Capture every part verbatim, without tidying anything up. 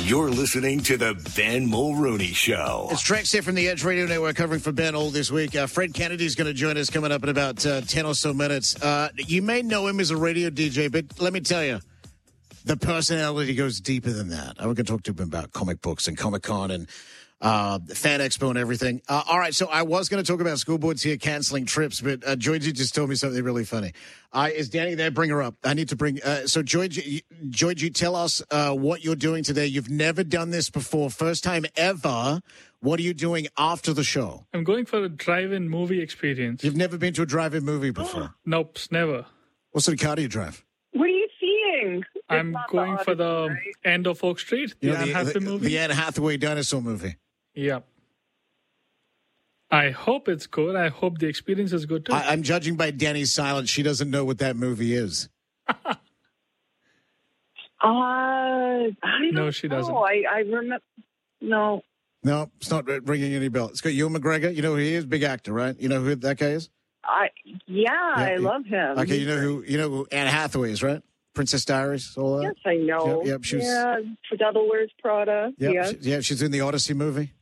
You're listening to the Ben Mulrooney Show. It's Trex here from the Edge Radio Network covering for Ben all this week. Uh, Fred Kennedy's going to join us coming up in about uh, ten or so minutes. Uh, you may know him as a radio D J, but let me tell you, the personality goes deeper than that. I'm going to talk to him about comic books and Comic-Con and uh, Fan Expo and everything. Uh, all right, so I was going to talk about school boards here canceling trips, but uh, Georgie just told me something really funny. Uh, is Danny there? Bring her up. I need to bring... Uh, so, Georgie, Georgie, tell us uh, what you're doing today. You've never done this before. First time ever. What are you doing after the show? I'm going for a drive-in movie experience. You've never been to a drive-in movie before? Nope, never. What sort of car do you drive? What are you seeing? I'm going the for the Odyssey, right? End of Oak Street, the You know, Anne the, Hathaway the, movie. the Anne Hathaway dinosaur movie. Yep. I hope it's good. I hope the experience is good, too. I, I'm judging by Danny's silence. She doesn't know what that movie is. Uh, I don't No, she know. doesn't. I, I remember. No. No, it's not ringing any bell. It's got Ewan McGregor. You know who he is? Big actor, right? You know who that guy is? I yeah, I he- love him. Okay, you know who you know who Anne Hathaway is, right? Princess Diaries, all that. Yes, I know. Yep, yep, she was- yeah, The Devil Wears Prada. Yep, Yes. she- yeah, she's in the Odyssey movie.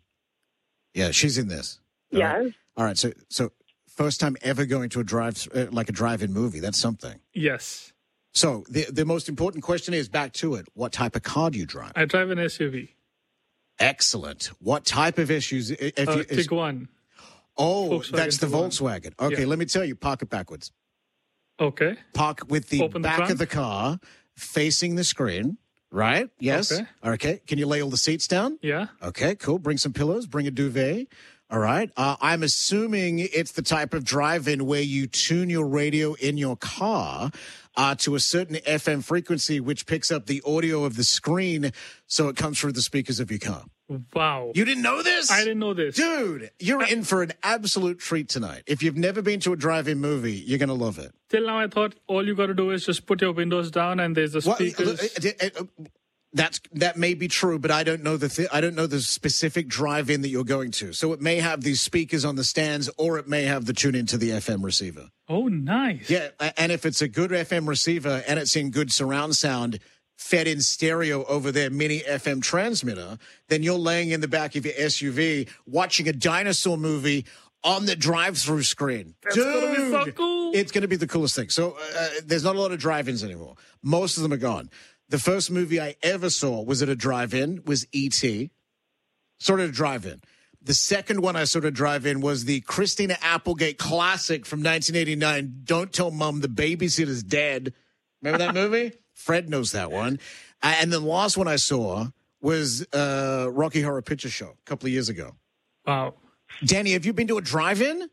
Yeah, she's in this. All Yes. right. All right, so so first time ever going to a drive uh, like a drive-in movie. That's something. Yes. So the the most important question is back to it. What type of car do you drive? I drive an S U V. Excellent. What type of issues? If Uh, you, is- Tiguan. oh, Volkswagen that's the Tiguan. Volkswagen. Okay, Yeah. let me tell you. Park it backwards. Okay. Park with the Open the back trunk? of the car facing the screen. Right? Yes. Okay. Okay. Can you lay all the seats down? Yeah. Okay, cool. Bring some pillows. Bring a duvet. All right. Uh, I'm assuming it's the type of drive-in where you tune your radio in your car uh, to a certain F M frequency, which picks up the audio of the screen, so it comes through the speakers of your car. Wow. You didn't know this? I didn't know this. Dude, you're in for an absolute treat tonight. If you've never been to a drive-in movie, you're going to love it. Till now, I thought all you got to do is just put your windows down and there's the Well, speakers. uh, uh, uh, That's that may be true, but I don't know the th- I don't know the specific drive-in that you're going to. So it may have these speakers on the stands, or it may have the tune into the F M receiver. Oh, nice. Yeah, a- and if it's a good F M receiver and it's in good surround sound, fed in stereo over their mini F M transmitter, then you're laying in the back of your S U V watching a dinosaur movie on the drive-through screen. That's Dude, gonna be so cool. It's going to be the coolest thing. So uh, there's not a lot of drive-ins anymore. Most of them are gone. The first movie I ever saw was at a drive-in, was E T Sort of a drive-in. The second one I saw at a drive-in was the Christina Applegate classic from nineteen eighty-nine, Don't Tell Mom the Babysitter's Dead. Remember that movie? Fred knows that one. Uh, and the last one I saw was uh, Rocky Horror Picture Show a couple of years ago. Wow. Danny, have you been to a drive-in?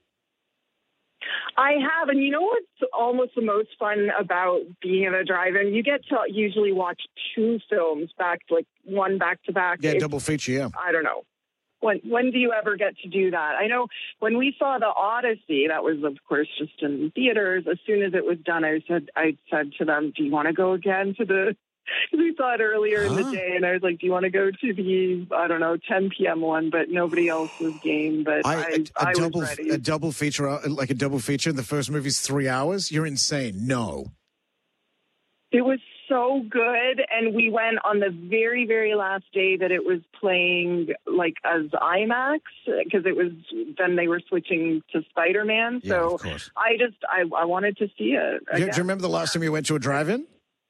I have, and you know what's almost the most fun about being in a drive-in? You get to usually watch two films back, like one back to back. Yeah, It's- double feature, yeah. I don't know. When when do you ever get to do that? I know when we saw the Odyssey, that was of course just in theaters. As soon as it was done, I said I said to them, "Do you want to go again to the?" We saw it earlier in Huh? the day, and I was like, "Do you want to go to the I don't know ten p.m. one?" But nobody else was game. But I, I, I, a, a double, was ready. a double feature, uh, like a double feature. The first movie's three hours. You're insane. No. It was so good, and we went on the very, very last day that it was playing, like as IMAX, because it was then they were switching to Spider-Man. Yeah, so of course. I just I, I wanted to see it. Yeah, do again. you remember the last time you went to a drive-in?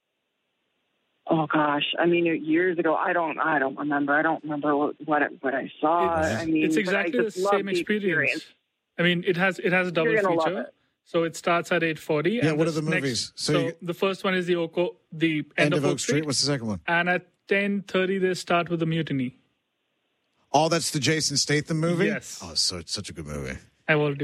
Oh gosh, I mean years ago. I don't I don't remember. I don't remember what what, it, what I saw. It's- I mean, it's but exactly I the just love same the experience. I mean, it has it has a double You're gonna love feature. it. So it starts at eight forty. Yeah, and what are this the next- movies? So So, you- the first one is the Oko, the End, of Oak Street. What's the second one? And at ten thirty, they start with the Mutiny. Oh, that's the Jason Statham movie? Yes. Oh, so it's such a good movie. I've already